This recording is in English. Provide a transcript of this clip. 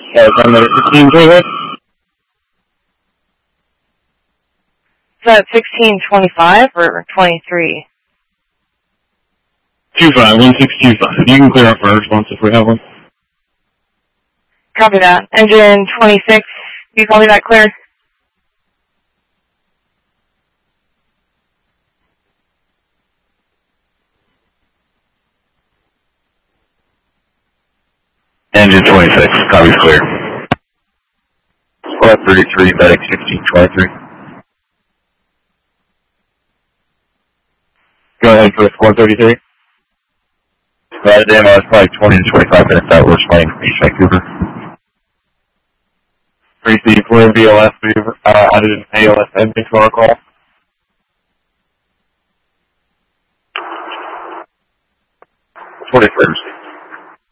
number 16, please. Is that 1625 or 23? 1625. You can clear up for a response if we have one. Copy that. Engine 26, you call me that clear? Engine 26, copies clear. Squad 33, medic 1623. Go ahead for Squad 33. Squad demo is probably 20 to 25 minutes out. We're responding from East Vancouver. 3C, Flynn BLS, we've added an ALS engine to our call. 21st.